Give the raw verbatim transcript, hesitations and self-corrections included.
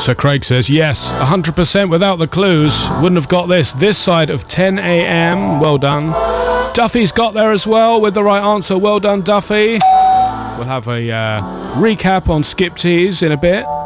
So Craig says, yes, one hundred percent without the clues. Wouldn't have got this this side of ten a.m. Well done. Duffy's got there as well with the right answer. Well done, Duffy. We'll have a uh, recap on Skip Tees in a bit.